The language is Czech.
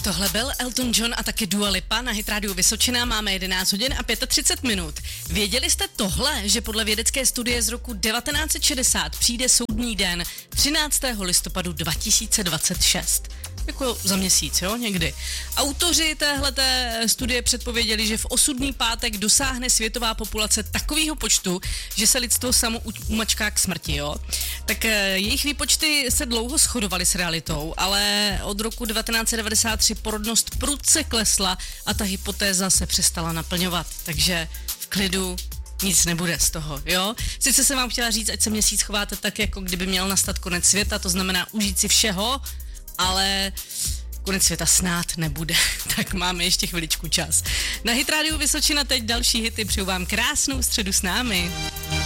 Tohle byl Elton John a taky Dua Lipa na Hit Radio Vysočina. Máme 11 hodin a 35 minut. Věděli jste tohle, že podle vědecké studie z roku 1960 přijde soudní den 13. listopadu 2026? Jako za měsíc, jo, někdy. Autoři téhleté studie předpověděli, že v osudný pátek dosáhne světová populace takového počtu, že se lidstvo samo umačká k smrti, jo. Tak jejich výpočty se dlouho shodovaly s realitou, ale od roku 1993 porodnost prudce klesla a ta hypotéza se přestala naplňovat. Takže v klidu nic nebude z toho, jo? Sice jsem vám chtěla říct, ať se měsíc chováte tak, jako kdyby měl nastat konec světa, to znamená užít si všeho, ale konec světa snad nebude, tak máme ještě chviličku čas. Na Hit Radio Vysočina teď další hity, přeju vám krásnou středu s námi.